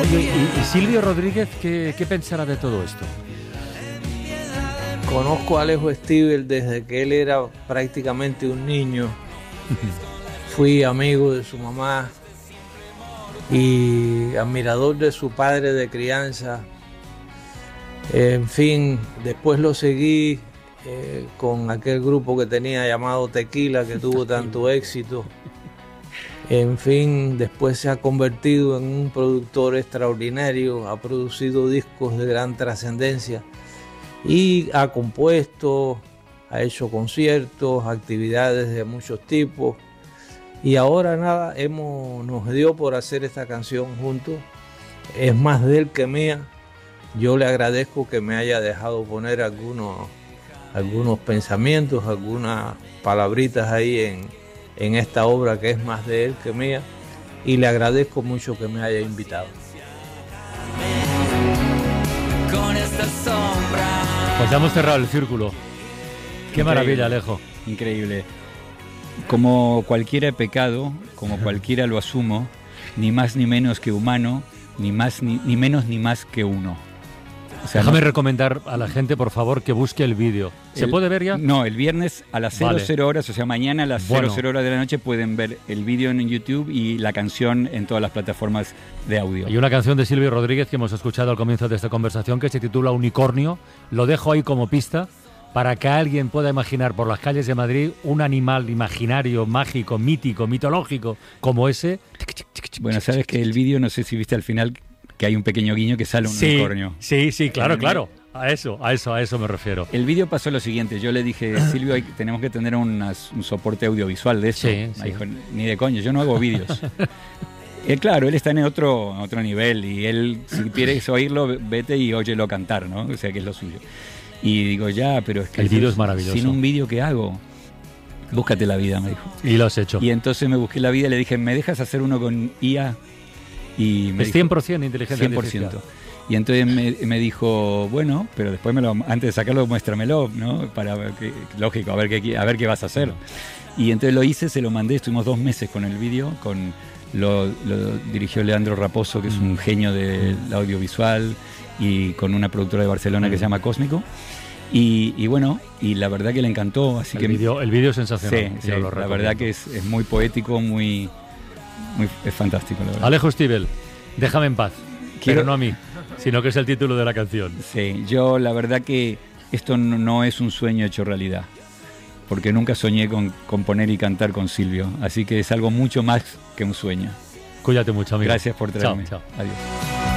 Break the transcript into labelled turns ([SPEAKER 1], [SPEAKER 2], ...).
[SPEAKER 1] Oye, ¿y Silvio Rodríguez qué pensará de todo esto?
[SPEAKER 2] Conozco a Alejo Stivel desde que él era prácticamente un niño. Fui amigo de su mamá y admirador de su padre de crianza. En fin, después lo seguí con aquel grupo que tenía llamado Tequila, que tuvo tanto éxito. En fin, después se ha convertido en un productor extraordinario, ha producido discos de gran trascendencia y ha compuesto, ha hecho conciertos, actividades de muchos tipos. Y ahora nada, nos dio por hacer esta canción juntos. Es más de él que mía. Yo le agradezco que me haya dejado poner algunos pensamientos, algunas palabritas ahí en esta obra que es más de él que mía. Y le agradezco mucho que me haya invitado.
[SPEAKER 1] Pues ya hemos cerrado el círculo. Qué maravilla, Alejo.
[SPEAKER 3] Increíble. Como cualquiera pecado, como cualquiera lo asumo, ni más ni menos que humano, ni más ni menos ni más que uno.
[SPEAKER 1] O sea, déjame recomendar a la gente, por favor, que busque el vídeo. ¿Se puede ver ya?
[SPEAKER 3] No, el viernes a las 00 horas, o sea, mañana a las 00 horas de la noche pueden ver el vídeo en YouTube y la canción en todas las plataformas de audio.
[SPEAKER 1] Hay una canción de Silvio Rodríguez que hemos escuchado al comienzo de esta conversación que se titula Unicornio. Lo dejo ahí como pista para que alguien pueda imaginar por las calles de Madrid un animal imaginario, mágico, mítico, mitológico, como ese.
[SPEAKER 3] Bueno, sabes que el vídeo, no sé si viste al final, que hay un pequeño guiño que sale un unicornio.
[SPEAKER 1] Sí, claro. A eso me refiero.
[SPEAKER 3] El vídeo pasó lo siguiente, yo le dije, Silvio, tenemos que tener un soporte audiovisual de eso. Me dijo, ni de coño, yo no hago vídeos. Claro, él está en otro nivel y él, si quieres oírlo, vete y óyelo cantar, ¿no? O sea, que es lo suyo. Y digo, ya, pero es que
[SPEAKER 1] el vídeo es maravilloso.
[SPEAKER 3] Sin un vídeo, ¿qué hago? Búscate la vida, me dijo.
[SPEAKER 1] Y lo has hecho.
[SPEAKER 3] Y entonces me busqué la vida y le dije, ¿me dejas hacer uno con IA? Y me
[SPEAKER 1] es
[SPEAKER 3] dijo,
[SPEAKER 1] 100% inteligencia
[SPEAKER 3] 100%.
[SPEAKER 1] artificial.
[SPEAKER 3] Y entonces me dijo, bueno, pero después antes de sacarlo, muéstramelo, ¿no? Para ver lógico, a ver qué vas a hacer. Y entonces lo hice, se lo mandé, estuvimos 2 meses con el vídeo, lo dirigió Leandro Raposo, que es un genio del audiovisual, y con una productora de Barcelona que se llama Cósmico. Y bueno, y la verdad que le encantó. Así el
[SPEAKER 1] vídeo es sensacional.
[SPEAKER 3] Sí, la verdad que es muy poético, es fantástico, la verdad.
[SPEAKER 1] Alejo Stivel, déjame en paz. Pero no a mí, sino que es el título de la canción.
[SPEAKER 3] Sí, yo la verdad que esto no es un sueño hecho realidad, porque nunca soñé con componer y cantar con Silvio, así que es algo mucho más que un sueño.
[SPEAKER 1] Cuídate mucho, amigo.
[SPEAKER 3] Gracias por traerme.
[SPEAKER 1] Chao.
[SPEAKER 3] Adiós.